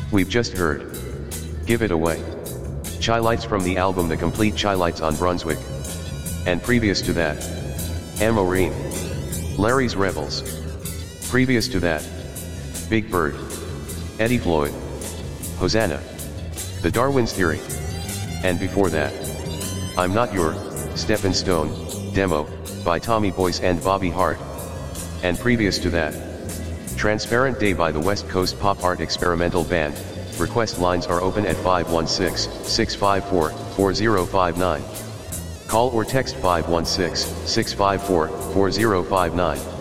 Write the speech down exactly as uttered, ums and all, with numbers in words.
We've just heard Give It Away, Chi-Lites from the album The Complete Chi-Lites on Brunswick. And previous to that, Amorim, Larry's Rebels. Previous to that, Big Bird, Eddie Floyd, Hosanna, The Darwin's Theory. And before that, I'm Not Your Steppin' Stone demo by Tommy Boyce and Bobby Hart. And previous to that, Transparent Day by the West Coast Pop Art Experimental Band. Request lines are open at five one six, six five four, four zero five nine. Call or text five one six, six five four, four zero five nine.